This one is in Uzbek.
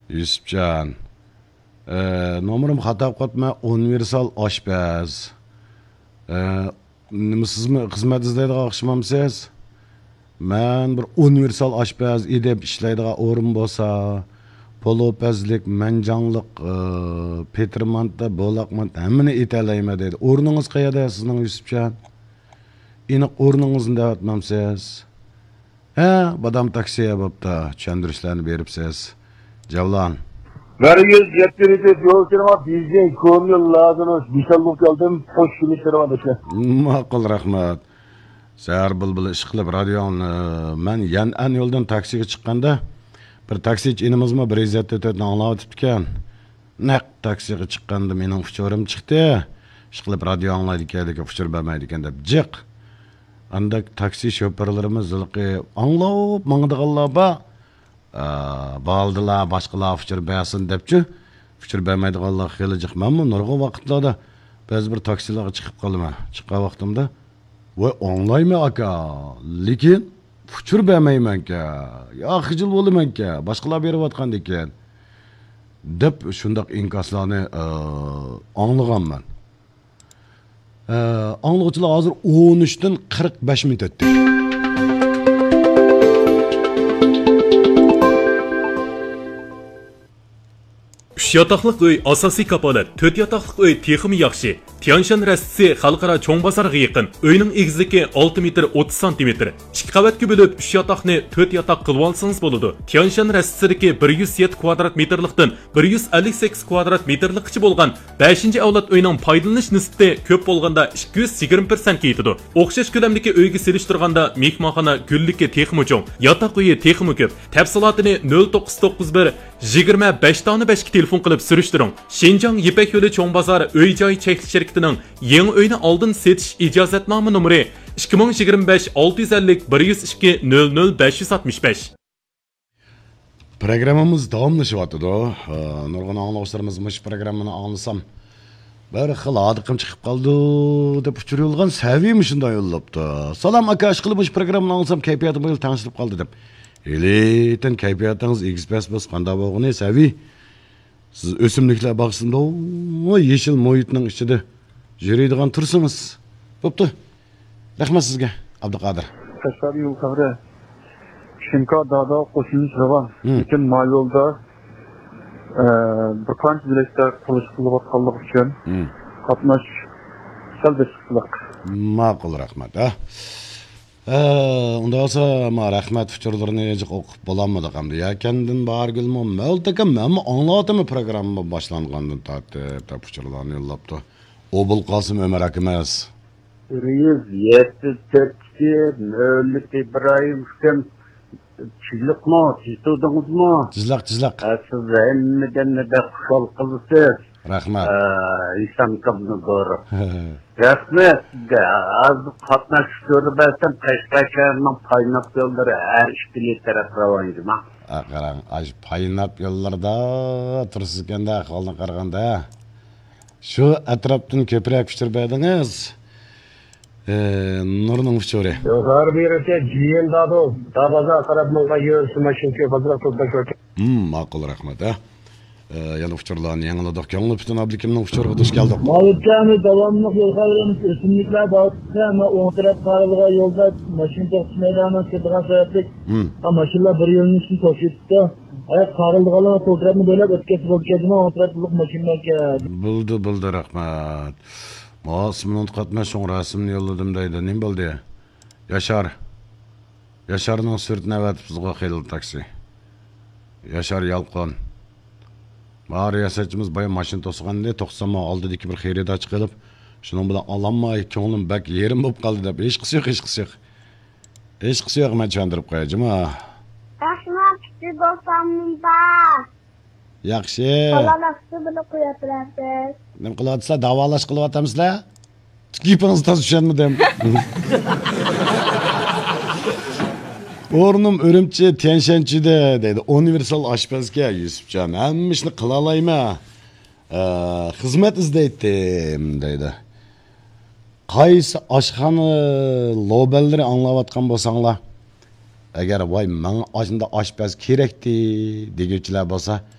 Yusufcan. Nomerim xato qotma, universal oshpaz. Nima sizmi xizmat izlaydigan o'xshamamsiz? Men bir universal oshpaz edib ishlaydigan o'rin bo'lsa, polopazlik, manjonlik, petrmantda, bo'laqmant hammani etalayman dedi. O'rningiz qayerda sizning Yusufjan? Aniq o'rningizni da'vatmamsiz? Badam taksiya bo'pti, tushuntirishlarni beribsiz. Javlon. 170 yol kirma bizce ko'ngil lazım. Bishallik geldim, hoş gelişlerim arkadaşlar. Ma'qul, rahmat. Sahar bulbuli ish qilib radioni men Yan'an yo'ldan taksiga chiqqanda bir taksichi inimizmi bir izzatda o'tib anglatib ekan. Naq taksiga chiqqanda mening uchorim chiqdi. Ish qilib radio anglaydi ekan, uchur bermaydi ekan deb jiq. Anda taksi şoförlerimiz zilqi anglab mangdiganlar ba baldılar başqalar uchur bersin debchi. Uchur bermaydiganlar xeyli jiq. Menmi nurg'un vaqtlarda ba'zi bir taksilarga chiqib qolaman. Chiqqan vaqtimda ve anlayma aka, lekin fuchur bermayman ka, ya xijil bo'laman ka, boshqalar berayotgan ekan deb shundoq inkoslarni anglaganman. Anglag'uchilar hozir 13 dan 45 minut o'tdi. 3 yataqlıq uy asosiy kapolat, 4 yataqlıq uy texmi yaxshi. Tianshan rastisi xalqaro cho'ng bozorga yaqin. Uyning egizligi 6 metr 30 cm. 2 qavatga bo'lib 3 yataqni 4 yataq qilib olsangiz bo'ladi. Tianshan rastisidagi 107 kvadrat metrlikdan 158 kvadrat metrlikcha bo'lgan 5-avlod uyning foydalanish nisbati ko'p bo'lganda 220% yetadi. O'xshash ko'lamdagi uyga selishtirganda mehmonxona gulligi texmi cho'ng, yataq uyi texmi ko'p. Tafsilotini 0991 25 tane 5 telefon qilib surishtiring. Shenjang Yipak yo'li cho'ng bozor uy-joy cheklik shirkatining yangi uyni oldin setish ijozatnoma nomeri 2025 650 102 00 565. Programmamiz davomlashyapti. Nurg'un anglovchilarimiz mush programmani anglasam bir xil odiqim chiqib qoldi deb uchirilgan saviymi shunday yo'llabdi. Salom aka, ish qilib mush programmani anglasam kayfiyatim bilan tanishib qoldi deb. Eletin kayfiyatingiz ekspress biz qanday bo'lgani saviy. Siz o'simliklar bog'sida yeşil muhitning ichida yuradigan tursangiz. Bo'pti. Rahmat sizga, Abduqodir. Tashqari yo'l qabri. Shimkor dada qo'shilish ravan. Lekin yo'lda bir qancha biletlar qilish qilayotganlik uchun qatnash salbislik. Ma'qul, rahmat. Unda olsa rahmat fikrlarini o'qib bo'lamadi hamda yakandin bargilmi maltakam men anglatimi programma boshlangandan tortib fikrlarni yo'llabdi. Obul Qosim Ömer akamas. 174 Mevlüt İbrahim kim çizlikmi, çizdingizmi? Çizlak. Siz hemmeden de xol qilsiz. Rahmat. İslam kabını doğru. Rahmat. Az qatnaşıp görürsem Qashqadaryoning Paynap yo'llari har ikki taraf ravonjima. Qarang, Paynap yo'llarida tursiz ekanda ahvolni qaraganda. Shu atrofdan ko'proq fikr berdingiz. Nurning fikri. Har birisi jiyin dado, dabaza qarab menga yursa mashin ko'p azroq ko'p. Ma'qul, rahmat. Yana uçurlarını yanıladık. Yanılı bütün ablikimden uçurga hoş geldik. Mağlupçağımı devamlılık yol kavrımız üstünlükler dağıttıkça ama on taraf karılığa yolda maşin tokusu meydanına sıkıntı sayattık. Maşinler bir yılın için toşuydu. Ayak karılığalarına totrafını böyle ötkesi olacağına on taraflılık maşinler geldi. Buldu rahmat. Masımın ontqatma son rasımını yolladım deydi. Ne buldu ya? Yaşar'ın sürtüne vatip sizga xeyli taksi. Yaşar Yalqon. Var yasatçımız bayağı maşin to'siqanda 90 oldidagi bir xayrida chiqib, shuning bilan olamay ko'nglim bak yerim bo'lib qoldi deb hech qisi yo'q. Hech qisi yo'q, men tushuntirib qo'yajim. Rahmat, siz bo'lsamda. Yaxshi. Qo'lalaxsi bilan qo'yatirasiz. Nima qilyapsizlar? Davolash qilyapsizlar? Tikipingizni tozishganmidim. O'rnim Urumchi Tianshanchida deydi. Universal oshpazga Yusufjon, hamma ishni qila olayman. Xizmat izlaydim deydi. Qaysi oshxona loballari anglayotgan bo'lsanglar, agar voy men oshda oshpaz kerakdi deguchilar bo'lsa,